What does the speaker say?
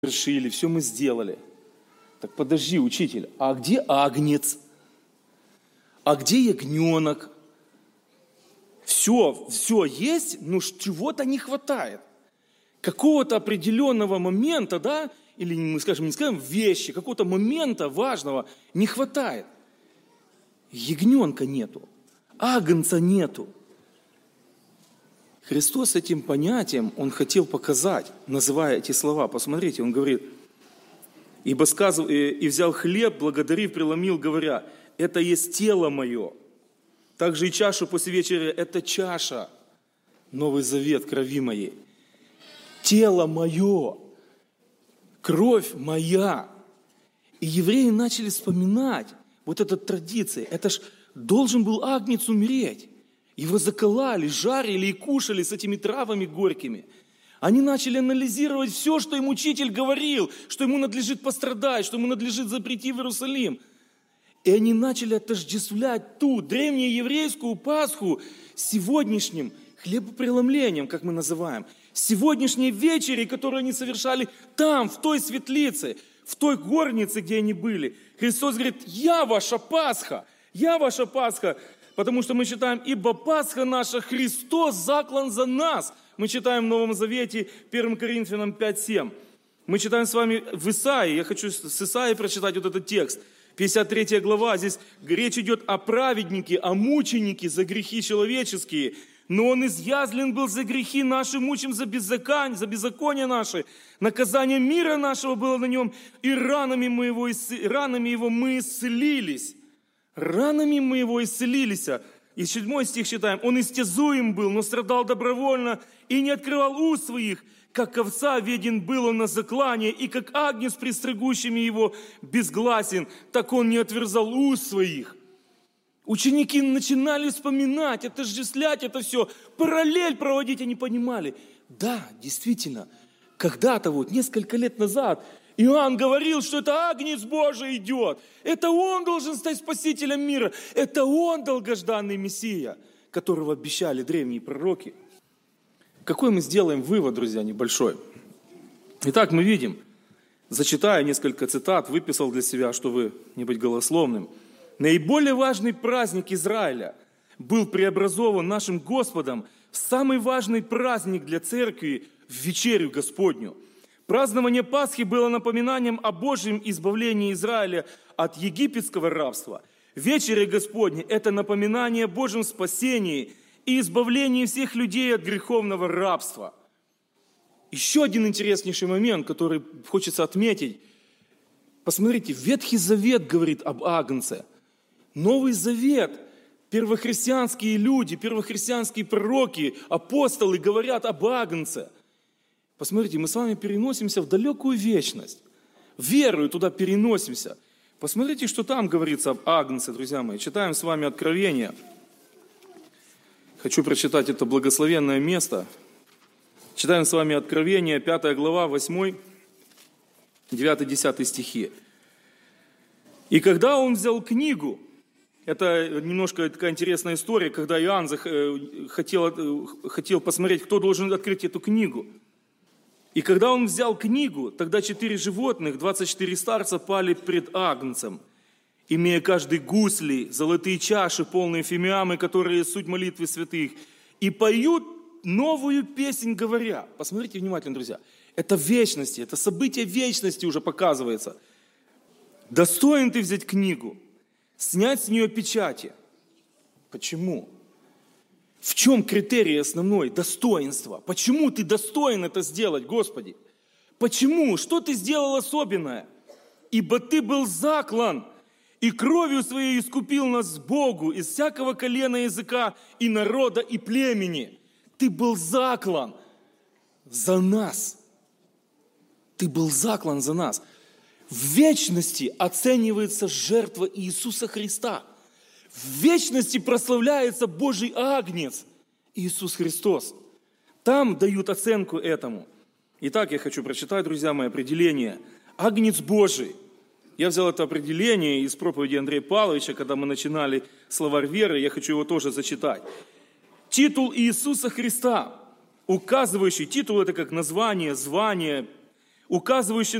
совершили, все мы сделали. Так подожди, учитель, а где агнец? А где ягненок? Все есть, но чего-то не хватает. Какого-то определенного момента, да, или мы скажем, не скажем вещи, какого-то момента важного не хватает. Ягненка нету, агнца нету. Христос этим понятием, Он хотел показать, называя эти слова. Посмотрите, Он говорит, ибо сказал, и взял хлеб, благодарив, преломил, говоря, это есть тело мое. Также и чашу после вечери, это чаша, новый завет крови моей. Тело мое, кровь моя. И евреи начали вспоминать вот эту традицию. Это ж должен был агнец умереть. Его закололи, жарили и кушали с этими травами горькими. Они начали анализировать все, что им учитель говорил, что ему надлежит пострадать, что ему надлежит запретить в Иерусалим. И они начали отождествлять ту древнееврейскую Пасху с сегодняшним хлебопреломлением, как мы называем, с сегодняшней вечерей, которую они совершали там, в той светлице, в той горнице, где они были. Христос говорит, я ваша Пасха, потому что мы читаем, ибо Пасха наша, Христос заклан за нас. Мы читаем в Новом Завете, 1 Коринфянам 5:7. Мы читаем с вами в Исаии, я хочу с Исаии прочитать вот этот текст. 53 глава, здесь речь идет о праведнике, о мученике за грехи человеческие. Но Он изъязлен был за грехи наши, мучим за беззаконие наши. Наказание мира нашего было на Нем, и ранами Его мы исцелились. Ранами мы Его исцелились. И 7 стих читаем. Он истязуем был, но страдал добровольно, и не открывал уст своих. Как овца веден был Он на заклание, и как агнец пред стригущими Его безгласен, так Он не отверзал уст своих. Ученики начинали вспоминать, отождествлять это все, параллель проводить, они понимали. Да, действительно, когда-то несколько лет назад Иоанн говорил, что это агнец Божий идет. Это Он должен стать спасителем мира. Это Он долгожданный Мессия, которого обещали древние пророки. Какой мы сделаем вывод, друзья, небольшой? Итак, мы видим, зачитая несколько цитат, выписал для себя, чтобы не быть голословным. Наиболее важный праздник Израиля был преобразован нашим Господом в самый важный праздник для церкви в вечерю Господню. Празднование Пасхи было напоминанием о Божьем избавлении Израиля от египетского рабства. Вечеря Господня – это напоминание о Божьем спасении и избавлении всех людей от греховного рабства. Еще один интереснейший момент, который хочется отметить. Посмотрите, Ветхий Завет говорит об агнце. Новый Завет, первохристианские люди, первохристианские пророки, апостолы говорят об агнце. Посмотрите, мы с вами переносимся в далекую вечность. Верою туда переносимся. Посмотрите, что там говорится об агнце, друзья мои. Читаем с вами Откровение. Хочу прочитать это благословенное место. Читаем с вами Откровение, 5 глава, 8, 9-10 стихи. «И когда он взял книгу», это немножко такая интересная история, когда Иоанн хотел посмотреть, кто должен открыть эту книгу. «И когда он взял книгу, тогда 4 животных, 24 старца пали пред агнцем, имея каждый гусли, золотые чаши, полные фимиамы, которые суть молитвы святых, и поют новую песнь, говоря». Посмотрите внимательно, друзья. Это вечности, это событие вечности уже показывается. «Достоин ты взять книгу, снять с нее печати». Почему? В чем критерий основной? Достоинство. Почему ты достоин это сделать, Господи? Почему? Что ты сделал особенное? «Ибо ты был заклан, и кровью своей искупил нас Богу из всякого колена, языка и народа и племени». Ты был заклан за нас. Ты был заклан за нас. В вечности оценивается жертва Иисуса Христа. В вечности прославляется Божий агнец Иисус Христос. Там дают оценку этому. Итак, я хочу прочитать, друзья мои, определение. Агнец Божий. Я взял это определение из проповеди Андрея Павловича, когда мы начинали словарь веры, я хочу его тоже зачитать. Титул Иисуса Христа, указывающий, титул это как название, звание, указывающий